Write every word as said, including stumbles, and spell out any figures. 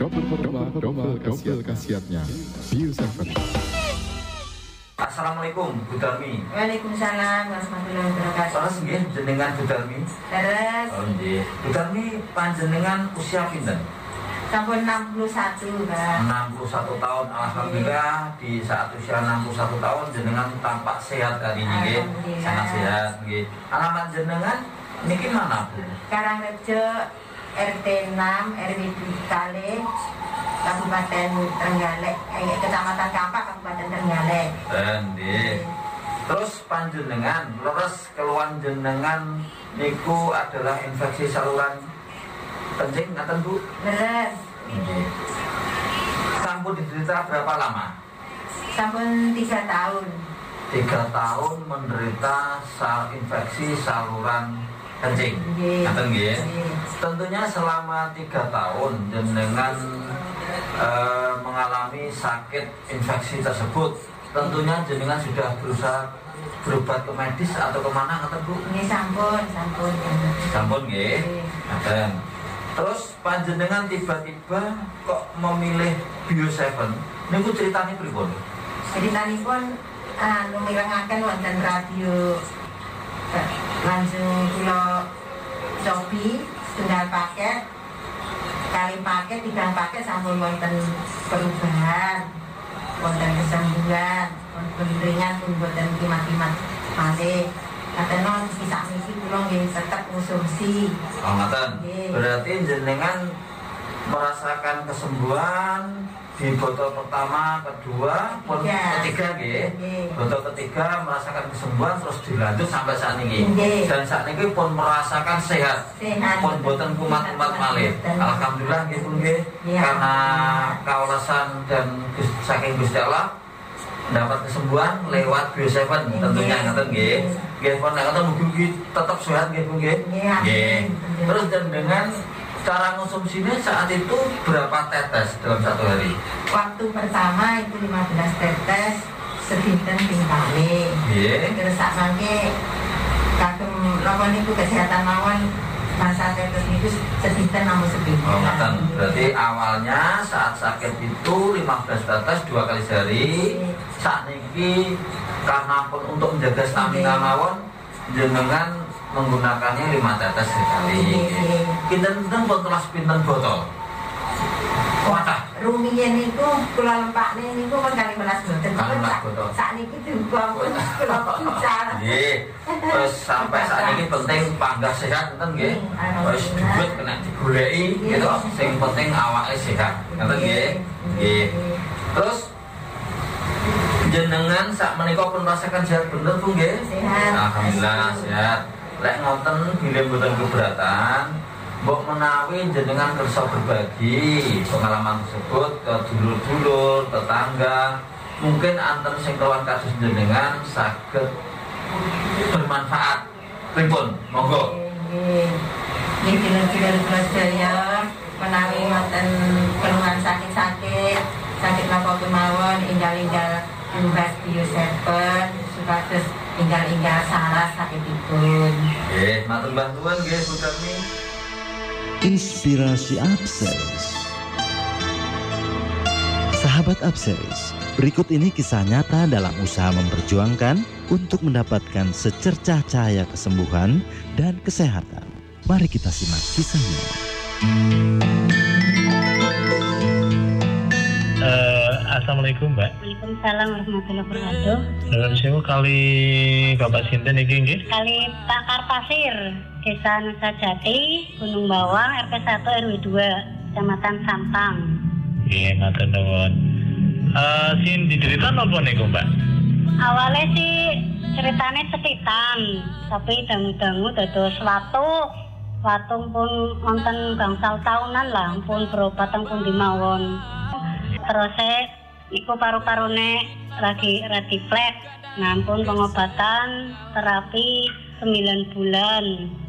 double perma, double khasiatnya. Bio tujuh. Assalamualaikum Bu Darmi. Waalaikumsalam warahmatullahi wabarakatuh. Terus nggih jenengan Bu Darmi? Terus Oh nggih. Bu Darmi panjenengan usia pinten? sampun enam puluh satu, Pak. enam puluh satu tahun. Alhamdulillah di saat usia enam puluh satu tahun jenengan tampak sehat hari ini nggih. Sangat sehat nggih. Alamat jenengan niki mana Bu? Karangrejo R T enam R W Kale Kabupaten Trenggalek, eh, Kecamatan Kampak, Kabupaten Trenggalek. Nggih. Terus panjenengan leres keluhan jenengan niku adalah infeksi saluran kencing ngaten Bu? Leres. Nggih. Sampun diderita berapa lama? Sampun tiga tahun. Tiga tahun menderita sal infeksi saluran kencing. Nggih. Ngaten nggih. Nggih. Tentunya selama tiga tahun jenengan eh, mengalami sakit infeksi tersebut. Tentunya jenengan sudah berusaha berobat ke medis atau kemana ngaten Bu? Ini sampun, sampun. Sampun nggih. Nggih. Ngaten. Terus panjenengan tiba-tiba kok memilih Bio tujuh? Niku ceritanya pripun? Jadi tadi pun anu mirengaken wonten radio eh, langsung kula cobi setunggal paket kali paket tiga paket sampun wonten perubahan wonten kesembuhan wonten ringan pun wonten kimat-kimat malih katanya bisa misi kula nggih tetep konsumsi. Oh ngaten. Nggih. Berarti jenengan merasakan kesembuhan di botol pertama, kedua, pun Iya. ketiga nggih. Nggih. Botol ketiga merasakan kesembuhan terus dilanjut sampai saat ini. Nggih. Dan saat ini pun merasakan sehat. Sehat. Pun boten kumat-kumat malih. Alhamdulillah nggih pun nggih. Iya. Karena kaulasan dan Gus- saking Gusti Allah mendapat kesembuhan lewat Bio tujuh tentunya ngaten nggih. Nggih pun nek ngoten mugi tetap sehat nggih pun nggih. Iya. Nggih. Terus dan dengan cara konsumsinya saat itu berapa tetes dalam satu hari? Waktu pertama itu lima belas tetes sedinten ping kali. Nggih. Terus sak mangke kagem napa niku kesehatan mawon masa tetes niku sedinten namung sepinten. Oh, ngaten. Berarti awalnya saat sakit itu lima belas tetes dua kali sehari. Saat niki karena pun untuk menjaga stamina mawon jenengan menggunakannya lima tetes sekali. Pinten-pinten pun kelas pinten botol. Wadah. Rumiyin niku kula lempakne niku pun kali melas boten. Kali melas boten. Sak niki juga pun kula bicara. Nggih. Terus sampai saat ini penting panggah sehat enten nggih. Wis duit kena digoleki gitu. Sing penting awake sehat. Ngoten nggih. Nggih. Terus jenengan sak menika pun merasakan sehat bener Bu nggih? Sehat. Alhamdulillah sehat. Lek ngoten bilih mboten keberatan, mbok menawi jenengan kersa berbagi pengalaman tersebut ke dulur-dulur, tetangga, mungkin anten sing keluhan kasus jenengan saged bermanfaat. Pripun? Monggo. Nggih. Nggih dulur-dulur kula sedaya menawi wonten keluhan sakit-sakit, sakit napa kemawon enggal-enggal Mbas Bio tujuh supados enggal-enggal saras sakitipun. Nggih, matur bantuan nggih Bu Darmi. Inspirasi Upseries. Sahabat Upseries, berikut ini kisah nyata dalam usaha memperjuangkan untuk mendapatkan secercah cahaya kesembuhan dan kesehatan. Mari kita simak kisahnya. Uh, Assalamualaikum Mbak. Waalaikumsalam warahmatullahi wabarakatuh. Nuwun sewu kali Bapak sinten iki nggih? Kali Pak Karpasir, Desa Nusa Jati, Gunung Bawang, R T satu R W dua, Kecamatan Sampang. Nggih, matur nuwun. Eh, sing diderita napa niku, Mbak? Awalnya sih ceritanya sepitan, tapi dangu-dangu dados watu. Watu pun wonten gangsal tahunan lah, pun berobat teng pundi mawon. Terus iku paru-parune lagi radi flat. Nampun pengobatan terapi sembilan bulan.